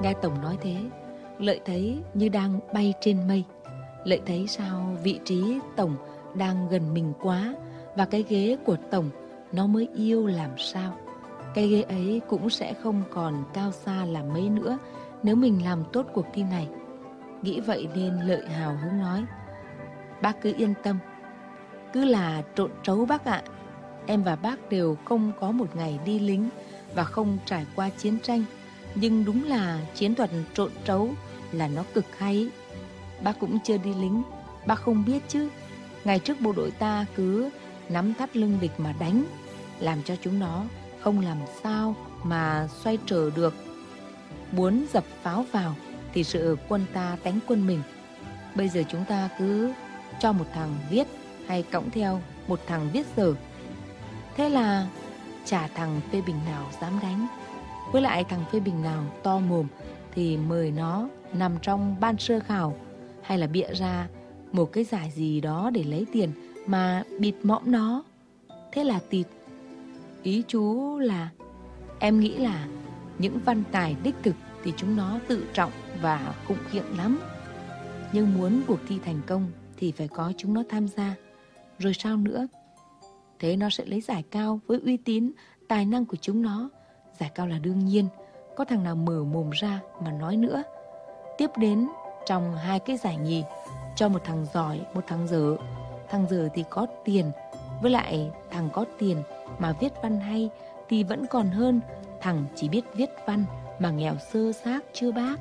Nghe Tổng nói thế, Lợi thấy như đang bay trên mây. Lợi thấy sao vị trí Tổng đang gần mình quá, và cái ghế của Tổng nó mới yêu làm sao. Cái ghế ấy cũng sẽ không còn cao xa làm mấy nữa nếu mình làm tốt cuộc thi này. Nghĩ vậy nên Lợi hào hứng nói: Bác cứ yên tâm, cứ là trộn trấu bác ạ. Em và bác đều không có một ngày đi lính và không trải qua chiến tranh, nhưng đúng là chiến thuật trộn trấu là nó cực hay. Bác cũng chưa đi lính, bác không biết chứ. Ngày trước bộ đội ta cứ nắm thắt lưng địch mà đánh, làm cho chúng nó không làm sao mà xoay trở được. Muốn dập pháo vào thì sợ quân ta đánh quân mình. Bây giờ chúng ta cứ cho một thằng viết hay cõng theo một thằng viết dở. Thế là chả thằng phê bình nào dám đánh. Với lại thằng phê bình nào to mồm thì mời nó nằm trong ban sơ khảo, hay là bịa ra một cái giải gì đó để lấy tiền mà bịt mõm nó. Thế là tịt. Ý chú là em nghĩ là những văn tài đích thực thì chúng nó tự trọng và khụng khiễng lắm. Nhưng muốn cuộc thi thành công thì phải có chúng nó tham gia. Rồi sao nữa? Thế nó sẽ lấy giải cao với uy tín, tài năng của chúng nó. Giải cao là đương nhiên, có thằng nào mở mồm ra mà nói nữa. Tiếp đến trong hai cái giải nhì, cho một thằng giỏi, một thằng dở. Thằng dở thì có tiền, với lại thằng có tiền mà viết văn hay thì vẫn còn hơn thằng chỉ biết viết văn mà nghèo sơ xác chưa bác.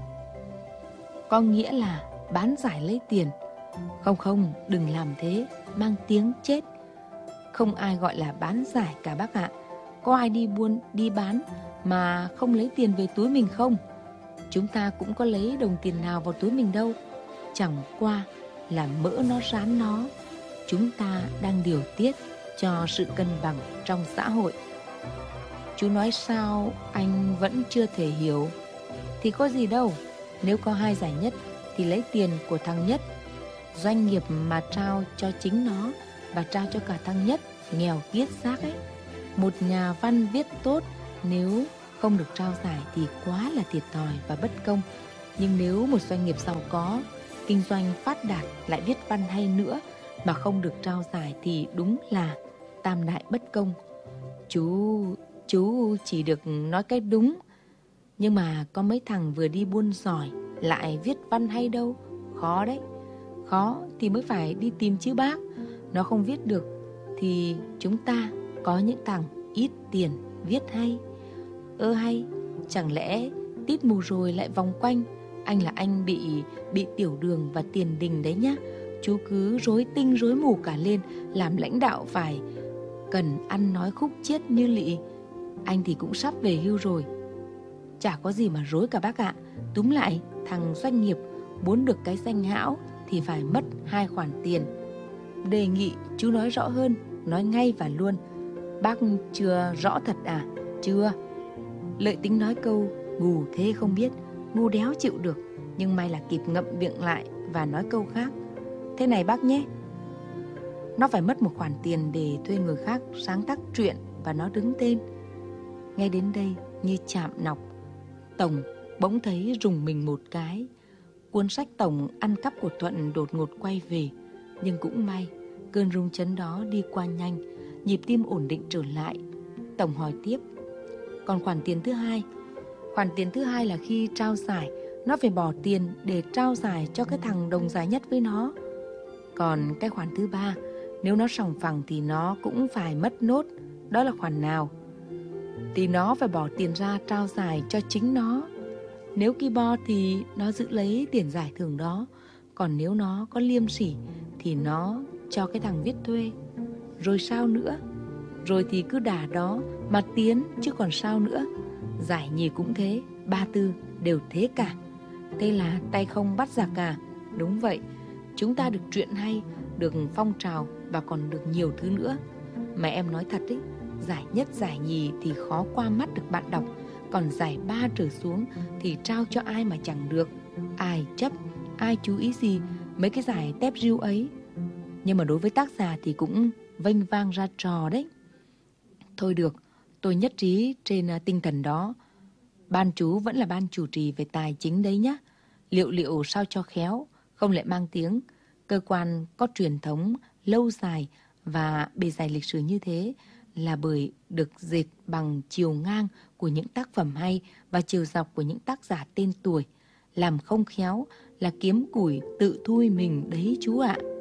Có nghĩa là bán giải lấy tiền. Không, đừng làm thế, mang tiếng chết. Không ai gọi là bán giải cả bác ạ. Có ai đi buôn, đi bán mà không lấy tiền về túi mình không? Chúng ta cũng có lấy đồng tiền nào vào túi mình đâu. Chẳng qua là mỡ nó rán nó. Chúng ta đang điều tiết cho sự cân bằng trong xã hội. Chú nói sao anh vẫn chưa thể hiểu? Thì có gì đâu, nếu có hai giải nhất thì lấy tiền của thằng nhất. Doanh nghiệp mà trao cho chính nó và trao cho cả thằng nhất nghèo kiết xác ấy. Một nhà văn viết tốt nếu không được trao giải thì quá là thiệt thòi và bất công. Nhưng nếu một doanh nghiệp giàu có, kinh doanh phát đạt lại viết văn hay nữa mà không được trao giải thì đúng là tam đại bất công. Chú chỉ được nói cái đúng. Nhưng mà có mấy thằng vừa đi buôn giỏi lại viết văn hay đâu. Khó đấy. Khó thì mới phải đi tìm chứ bác. Nó không viết được thì chúng ta có những thằng ít tiền viết hay. Hay, chẳng lẽ tít mù rồi lại vòng quanh. Anh là anh bị tiểu đường và tiền đình đấy nhá. Chú cứ rối tinh rối mù cả lên, làm lãnh đạo phải cần ăn nói khúc chiết như lị. Anh thì cũng sắp về hưu rồi. Chả có gì mà rối cả bác ạ. Túm lại, thằng doanh nghiệp muốn được cái danh hão thì phải mất 2 khoản tiền. Đề nghị chú nói rõ hơn, nói ngay và luôn. Bác chưa rõ thật à? Chưa. Lợi tính nói câu ngu thế không biết, ngu đéo chịu được, nhưng may là kịp ngậm miệng lại và nói câu khác. Thế này bác nhé, nó phải mất một khoản tiền để thuê người khác sáng tác truyện và nó đứng tên. Nghe đến đây như chạm nọc, Tổng bỗng thấy rùng mình một cái. Cuốn sách Tổng ăn cắp của Thuận đột ngột quay về. Nhưng cũng may, cơn rung chấn đó đi qua nhanh, nhịp tim ổn định trở lại. Tổng hỏi tiếp: Còn khoản tiền thứ hai? Khoản tiền thứ hai là khi trao giải, nó phải bỏ tiền để trao giải cho cái thằng đồng giải nhất với nó. Còn cái khoản thứ ba, nếu nó sòng phẳng thì nó cũng phải mất nốt. Đó là khoản nào? Thì nó phải bỏ tiền ra trao giải cho chính nó. Nếu ki bo thì nó giữ lấy tiền giải thưởng đó. Còn nếu nó có liêm sỉ thì nó cho cái thằng viết thuê. Rồi sao nữa? Rồi thì cứ đà đó mà tiến chứ còn sao nữa. Giải nhì cũng thế, ba tư đều thế cả. Thế là tay không bắt giặc à? Đúng vậy, chúng ta được truyện hay, được phong trào và còn được nhiều thứ nữa. Mà em nói thật đấy, giải nhất giải nhì thì khó qua mắt được bạn đọc. Còn giải ba trở xuống thì trao cho ai mà chẳng được. Ai chấp, ai chú ý gì mấy cái giải tép riu ấy. Nhưng mà đối với tác giả thì cũng vênh vang ra trò đấy. Thôi được, tôi nhất trí trên tinh thần đó. Ban chú vẫn là ban chủ trì về tài chính đấy nhá. Liệu sao cho khéo, không lại mang tiếng cơ quan có truyền thống lâu dài và bề dày lịch sử như thế là bởi được dệt bằng chiều ngang của những tác phẩm hay và chiều dọc của những tác giả tên tuổi. Làm không khéo là kiếm củi tự thui mình đấy chú ạ.